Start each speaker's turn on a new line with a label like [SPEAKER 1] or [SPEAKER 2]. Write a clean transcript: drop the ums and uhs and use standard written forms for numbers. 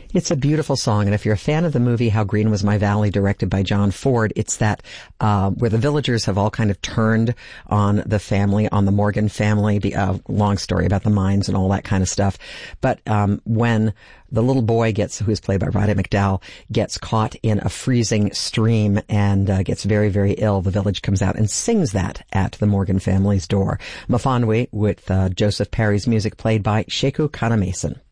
[SPEAKER 1] It's a beautiful song, and if you're a fan of the movie How Green Was My Valley, directed by John Ford, it's that where the villagers have all kind of turned on the family, on the Morgan family. Long story about the mines and all that kind of stuff. But when the little boy who's played by Roddy McDowall, gets caught in a freezing stream and gets very, very ill, the village comes out and sings that at the Morgan family's door. Mafandwi with Joseph Perry's music played by Sheku Kana Mason.